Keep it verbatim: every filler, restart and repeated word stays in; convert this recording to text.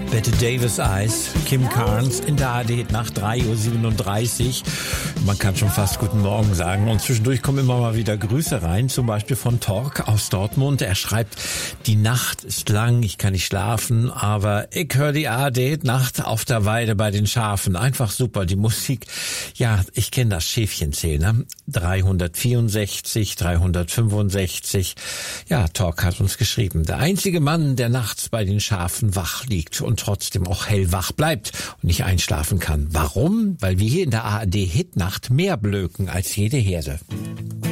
Bette Davis Eyes, Kim Carnes in der A R D nach drei Uhr siebenunddreißig. Man kann schon fast guten Morgen sagen. Und zwischendurch kommen immer mal wieder Grüße rein, zum Beispiel von Tork aus Dortmund. Er schreibt, die Nacht ist lang, ich kann nicht schlafen, aber ich höre die A R D Nacht auf der Weide bei den Schafen. Einfach super, die Musik. Ja, ich kenne das Schäfchenzählen, ne? dreihundertvierundsechzig, dreihundertfünfundsechzig. Ja, Tork hat uns geschrieben. Der einzige Mann, der nachts bei den Schafen wach liegt und trotzdem auch hellwach bleibt und nicht einschlafen kann. Warum? Weil wir hier in der A R D Hitnacht mehr blöken als jede Herde.